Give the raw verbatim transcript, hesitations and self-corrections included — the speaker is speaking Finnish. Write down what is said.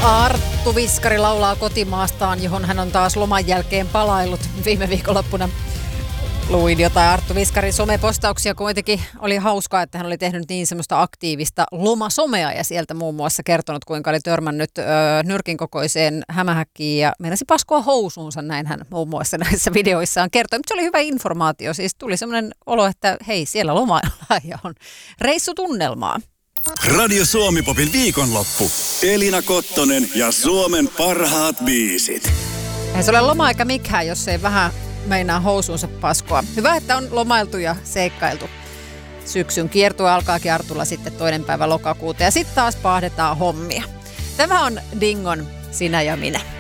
Arttu Viskari laulaa kotimaastaan, johon hän on taas loman jälkeen palaillut. Viime viikonloppuna luin jotain Arttu Viskarin somepostauksia. Kuitenkin oli hauskaa, että hän oli tehnyt niin semmoista aktiivista lomasomea ja sieltä muun muassa kertonut, kuinka oli törmännyt ö, nyrkin kokoiseen hämähäkkiin ja meinasi paskoa housuunsa. Näin hän muun muassa näissä videoissaan kertoi. Mutta se oli hyvä informaatio. Siis tuli semmoinen olo, että hei, siellä lomaillaan ja on reissutunnelmaa. Radio Suomi-popin viikonloppu. Elina Kottonen ja Suomen parhaat biisit. Ei se ole loma eikä mikään, jos ei vähän meinaa housuunsa paskoa. Hyvä, että on lomailtu ja seikkailtu. Syksyn kiertue alkaakin Artulla sitten toinen päivä lokakuuta ja sitten taas paahdetaan hommia. Tämä on Dingon Sinä ja minä.